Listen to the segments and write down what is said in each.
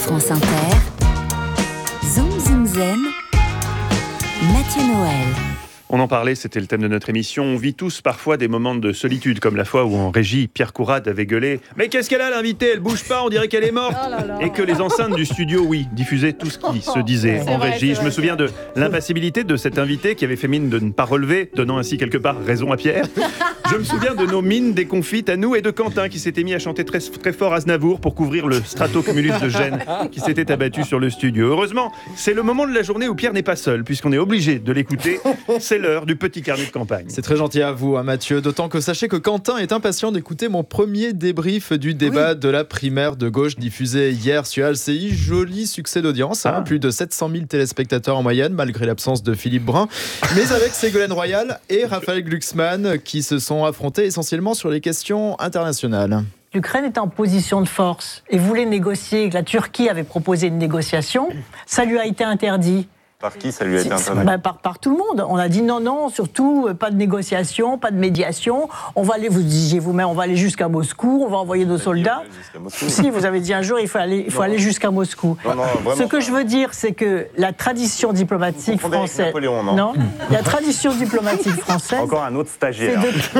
France Inter, Zoom Zoom Zen, Mathieu Noël. On en parlait, c'était le thème de notre émission. On vit tous parfois des moments de solitude, comme la fois où en régie, Pierre Courade avait gueulé « Mais qu'est-ce qu'elle a l'invitée ? Elle bouge pas, on dirait qu'elle est morte !» Et que les enceintes du studio, oui, diffusaient tout ce qui se disait en régie. Je me souviens de l'impassibilité de cet invité qui avait fait mine de ne pas relever, donnant ainsi quelque part raison à Pierre. Je me souviens de nos mines déconfites à nous et de Quentin qui s'était mis à chanter très, très fort Aznavour pour couvrir le stratocumulus de gêne qui s'était abattu sur le studio. Heureusement, c'est le moment de la journée où Pierre n'est pas seul, puisqu'on est obligé de l'écouter. C'est l'heure du petit carnet de campagne. C'est très gentil à vous, Mathieu. D'autant que sachez que Quentin est impatient d'écouter mon premier débrief du débat de la primaire de gauche diffusé hier sur LCI. Joli succès d'audience, plus de 700 000 téléspectateurs en moyenne, malgré l'absence de Philippe Brun. Mais avec Ségolène Royal et Raphaël Glucksmann qui se sont affrontés essentiellement sur les questions internationales. L'Ukraine était en position de force et voulait négocier. La Turquie avait proposé une négociation. Ça lui a été interdit. Par qui ça lui a été interdit ? Par tout le monde. On a dit non, surtout pas de négociation, pas de médiation. On va aller, vous disiez vous-même, on va aller jusqu'à Moscou, on va envoyer nos soldats. Si, vous avez dit un jour, il faut aller jusqu'à Moscou. Non, ce que je veux dire, c'est que la tradition diplomatique française... Non, la tradition diplomatique française... Encore un autre stagiaire.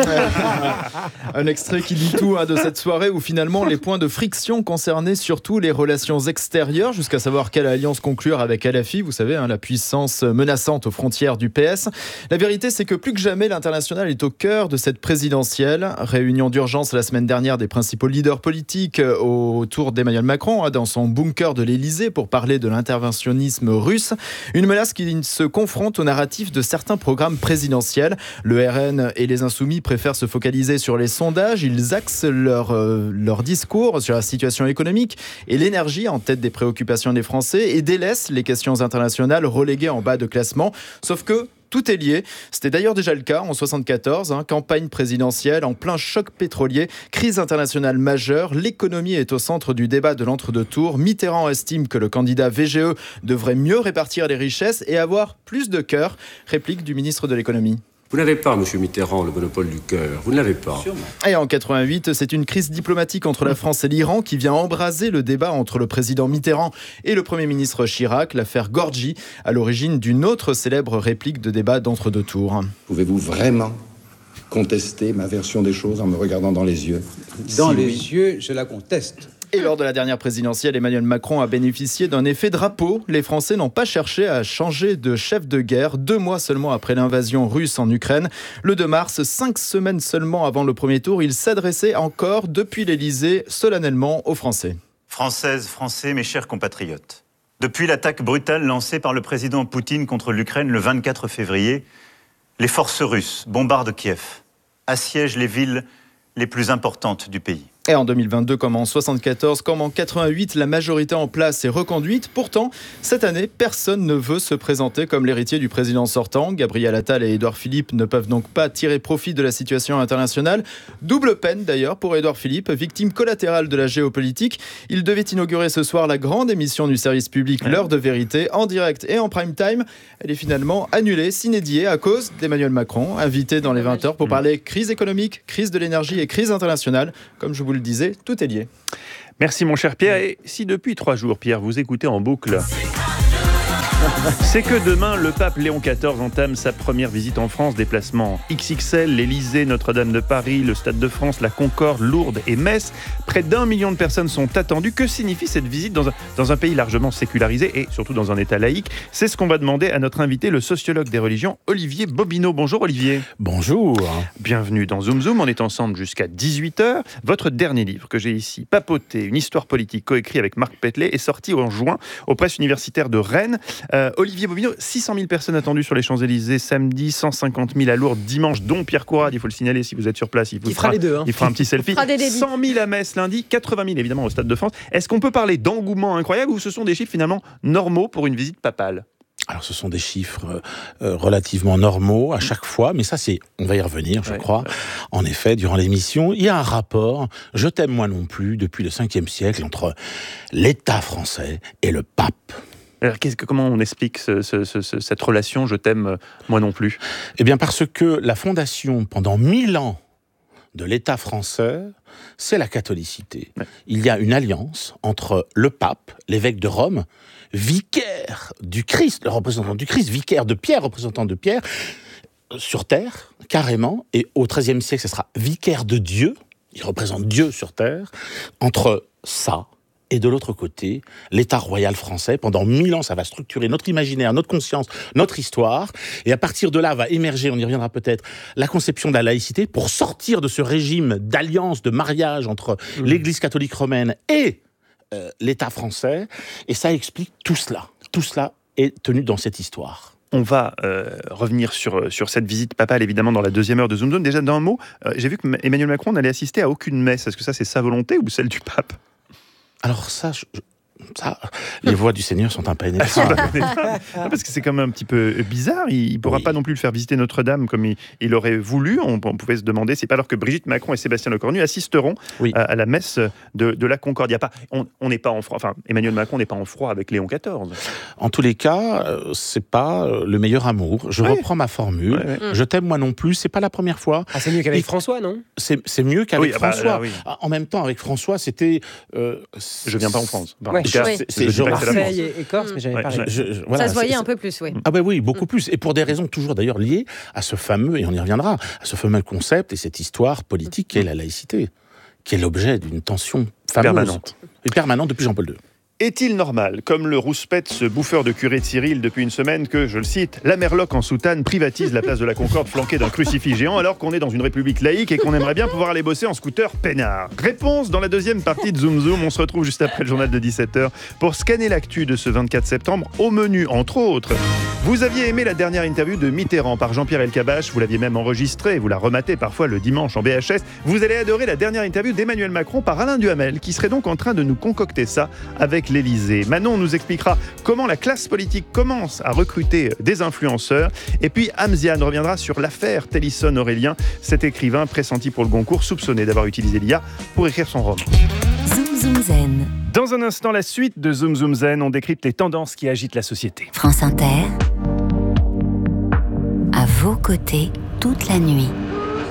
Un extrait qui dit tout de cette soirée où finalement les points de friction concernaient surtout les relations extérieures, jusqu'à savoir quelle alliance conclure avec LFI, vous savez, la puissance menaçante aux frontières du PS. La vérité, c'est que plus que jamais, l'international est au cœur de cette présidentielle. Réunion d'urgence la semaine dernière des principaux leaders politiques autour d'Emmanuel Macron, dans son bunker de l'Élysée, pour parler de l'interventionnisme russe. Une menace qui se confronte au narratif de certains programmes présidentiels. Le RN et les Insoumis préfèrent se focaliser sur les sondages. Ils axent leur discours sur la situation économique et l'énergie en tête des préoccupations des Français et délaissent les questions internationales relégué en bas de classement, sauf que tout est lié. C'était d'ailleurs déjà le cas en 1974, campagne présidentielle en plein choc pétrolier, crise internationale majeure, l'économie est au centre du débat de l'entre-deux tours. Mitterrand estime que le candidat VGE devrait mieux répartir les richesses et avoir plus de cœur. Réplique du ministre de l'économie. Vous n'avez pas, M. Mitterrand, le monopole du cœur. Vous ne l'avez pas. Sûrement. Et en 88, c'est une crise diplomatique entre la France et l'Iran qui vient embraser le débat entre le président Mitterrand et le Premier ministre Chirac, l'affaire Gorgi, à l'origine d'une autre célèbre réplique de débat d'entre-deux tours. Pouvez-vous vraiment contester ma version des choses en me regardant dans les yeux ? Yeux, je la conteste. Et lors de la dernière présidentielle, Emmanuel Macron a bénéficié d'un effet drapeau. Les Français n'ont pas cherché à changer de chef de guerre 2 mois seulement après l'invasion russe en Ukraine. Le 2 mars, 5 semaines seulement avant le premier tour, il s'adressait encore depuis l'Élysée solennellement aux Français. Françaises, Français, mes chers compatriotes, depuis l'attaque brutale lancée par le président Poutine contre l'Ukraine le 24 février, les forces russes bombardent Kiev, assiègent les villes les plus importantes du pays. Et en 2022, comme en 1974, comme en 1988, la majorité en place est reconduite. Pourtant, cette année, personne ne veut se présenter comme l'héritier du président sortant. Gabriel Attal et Édouard Philippe ne peuvent donc pas tirer profit de la situation internationale. Double peine d'ailleurs pour Édouard Philippe, victime collatérale de la géopolitique. Il devait inaugurer ce soir la grande émission du service public L'heure de vérité, en direct et en prime time. Elle est finalement annulée, sine-die, à cause d'Emmanuel Macron, invité dans les 20h pour parler crise économique, crise de l'énergie et crise internationale. Comme je vous le disais, tout est lié. Merci mon cher Pierre. Et si depuis 3 jours, Pierre, vous écoutez en boucle, c'est que demain, le pape Léon XIV entame sa première visite en France. Déplacement XXL, l'Élysée, Notre-Dame de Paris, le Stade de France, la Concorde, Lourdes et Metz. Près d'1 million de personnes sont attendues. Que signifie cette visite dans un pays largement sécularisé et surtout dans un État laïque ? C'est ce qu'on va demander à notre invité, le sociologue des religions, Olivier Bobineau. Bonjour Olivier. Bonjour. Bienvenue dans Zoom Zoom. On est ensemble jusqu'à 18h. Votre dernier livre que j'ai ici, Papoter, une histoire politique, coécrit avec Marc Petelet, est sorti en juin aux presses universitaires de Rennes. Olivier Bobineau, 600 000 personnes attendues sur les Champs-Élysées samedi, 150 000 à Lourdes dimanche, dont Pierre Courade, il faut le signaler si vous êtes sur place, il fera les deux. Il fera un petit selfie. 100 000 à Metz lundi, 80 000 évidemment au Stade de France. Est-ce qu'on peut parler d'engouement incroyable ou ce sont des chiffres finalement normaux pour une visite papale ? Alors, ce sont des chiffres relativement normaux à chaque fois, mais ça, on va y revenir, je crois. En effet, durant l'émission, il y a un rapport, je t'aime moi non plus, depuis le 5e siècle, entre l'État français et le pape. Alors, comment on explique cette relation « je t'aime, moi non plus » ? Eh bien, parce que la fondation, pendant 1000 ans, de l'État français c'est la catholicité. Il y a une alliance entre le pape, l'évêque de Rome, vicaire du Christ, le représentant du Christ, vicaire de Pierre, représentant de Pierre, sur terre, carrément, et au XIIIe siècle, ce sera vicaire de Dieu, il représente Dieu sur terre, entre ça et de l'autre côté, l'État royal français. Pendant 1000 ans, ça va structurer notre imaginaire, notre conscience, notre histoire. Et à partir de là, va émerger, on y reviendra peut-être, la conception de la laïcité pour sortir de ce régime d'alliance, de mariage entre l'Église catholique romaine et l'État français. Et ça explique tout cela. Tout cela est tenu dans cette histoire. On va revenir sur cette visite papale, évidemment, dans la deuxième heure de Zoom Zone. Déjà, d'un mot, j'ai vu que Emmanuel Macron n'allait assister à aucune messe. Est-ce que ça, c'est sa volonté ou celle du pape ? Alors ça, les voix du Seigneur sont impénétrables. Parce que c'est quand même un petit peu bizarre. Il ne pourra pas non plus le faire visiter Notre-Dame comme il aurait voulu. On pouvait se demander, c'est pas alors que Brigitte Macron et Sébastien Lecornu assisteront à la messe de la Concorde. Il y a pas, on n'est pas en froid. Enfin, Emmanuel Macron n'est pas en froid avec Léon XIV. En tous les cas, c'est pas le meilleur amour. Je reprends ma formule. Je t'aime moi non plus. C'est pas la première fois. Ah, c'est mieux qu'avec François, non ? C'est mieux qu'avec François. En même temps, avec François, c'était. Je viens pas en France. C'est Marseille et Corse, mais j'avais parlé. Ça se voyait un peu plus, oui. Ah ben oui, beaucoup plus. Et pour des raisons toujours d'ailleurs liées à ce fameux, et on y reviendra, à ce fameux concept et cette histoire politique qu'est la laïcité, qui est l'objet d'une tension fameuse et permanente depuis Jean-Paul II. Est-il normal, comme le rouspète ce bouffeur de curé de Cyril depuis une semaine, que, je le cite, la Merloc en soutane privatise la place de la Concorde flanquée d'un crucifix géant alors qu'on est dans une république laïque et qu'on aimerait bien pouvoir aller bosser en scooter peinard ? Réponse dans la deuxième partie de Zoom Zoom. On se retrouve juste après le journal de 17h pour scanner l'actu de ce 24 septembre. Au menu, entre autres, vous aviez aimé la dernière interview de Mitterrand par Jean-Pierre Elkabbach, vous l'aviez même enregistrée, vous la rematez parfois le dimanche en VHS. Vous allez adorer la dernière interview d'Emmanuel Macron par Alain Duhamel, qui serait donc en train de nous concocter ça avec l'Élysée. Manon nous expliquera comment la classe politique commence à recruter des influenceurs. Et puis Hamziane reviendra sur l'affaire Tennyson-Aurélien, cet écrivain pressenti pour le Goncourt, soupçonné d'avoir utilisé l'IA pour écrire son roman. Zoom Zoom Zen. Dans un instant, la suite de Zoom Zoom Zen, on décrypte les tendances qui agitent la société. France Inter, à vos côtés toute la nuit.